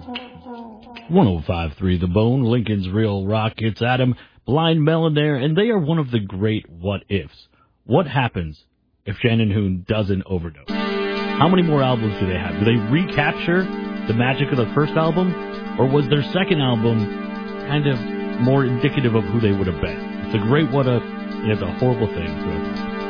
105.3 The Bone, Lincoln's Real Rock. It's Adam, Blind Melon there, and they are one of the great what-ifs. What happens if Shannon Hoon doesn't overdose? How many more albums do they have? Do they recapture the magic of the first album? Or was their second album kind of more indicative of who they would have been? It's a great what-if, and it's a horrible thing to have.